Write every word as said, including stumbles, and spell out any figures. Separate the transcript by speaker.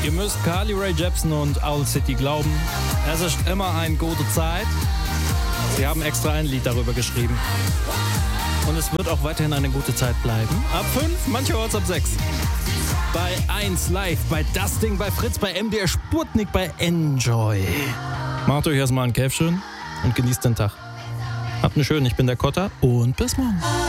Speaker 1: Ihr müsst Carly Rae Jepsen und Owl City glauben. Es ist immer eine gute Zeit. Sie haben extra ein Lied darüber geschrieben. Und es wird auch weiterhin eine gute Zeit bleiben. Ab fünf, mancherorts ab sechs. Bei eins live, bei Das Ding, bei Fritz, bei M D R Sputnik, bei Enjoy. Macht euch erstmal ein Käffchen und genießt den Tag. Habt einen schönen, ich bin der Kotter und bis morgen.